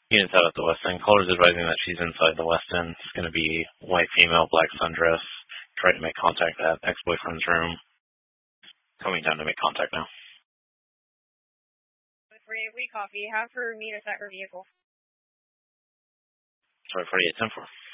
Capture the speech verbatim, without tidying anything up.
Units out at the West End. Caller's advising that she's inside the West End. It's going to be white female, black sundress. Try to make contact at ex-boyfriend's room. Coming down to make contact now. We copy. Have her meet us at her vehicle. Sorry, forty-eight ten four.